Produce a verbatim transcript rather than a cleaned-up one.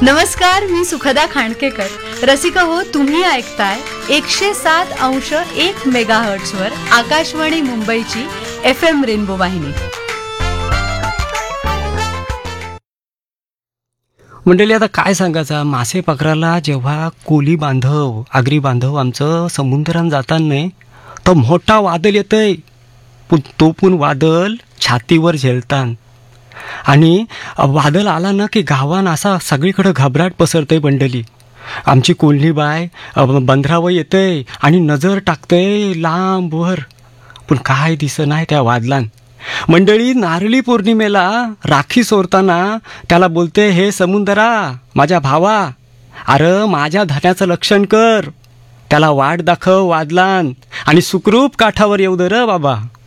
नमस्कार, मी सुखदा खांडकेकर. रसिक हो, तुम्ही ऐकताय एकशे सात अंश एक मेगाहर्ट्झ वर आकाशवाणी मुंबईची एफ एम रेनबो वाहिनी. मंडळी, आता काय सांगायचं, मासे पकडायला जेव्हा कोली बांधव आगरी बांधव आमचं समुद्रात जाताना तर मोठा वादळ येतंय, पण तो पण वादळ छातीवर झेलतान. आणि वादळ आला ना की गावान असा सगळीकडे घबराट पसरतंय. मंडळी, आमची कोल्ही बाय बंदरावर येतंय आणि नजर टाकतंय लांबवर, पण काय दिसत नाही त्या वादळान. मंडळी, नारळी पौर्णिमेला राखी सोडताना त्याला बोलते, हे समुद्रा माझ्या भावा, अरे माझ्या धन्याचं लक्षण कर, त्याला वाट दाखव वादलान आणि सुखरूप काठावर येऊ दे र बाबा.